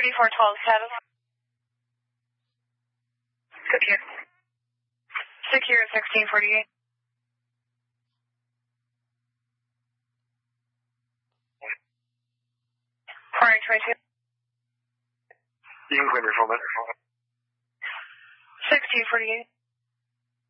3412 status. Secure 1648. Prior 22. You can claim your phone, man. 1648.